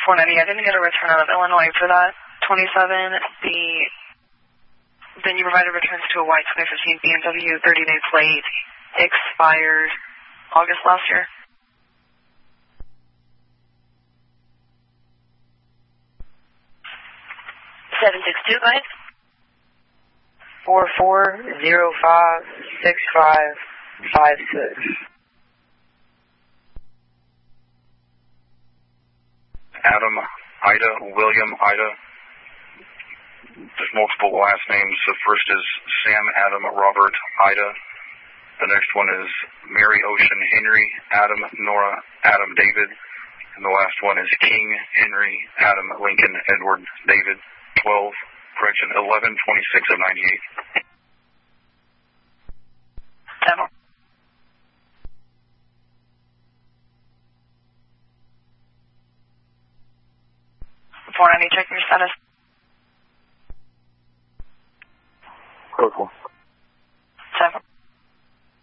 490, I didn't get a return out of Illinois for that. 27, then you provided returns to a white 2015 BMW, 30-day plate, expired August last year. $762, go ahead. 44056556. Adam, Ida, William, Ida. There's multiple last names. The first is Sam, Adam, Robert, Ida. The next one is Mary, Ocean, Henry, Adam, Nora, Adam, David. And the last one is King, Henry, Adam, Lincoln, Edward, David, 1126 of 98. Demo. 490, checking your status. Code 4.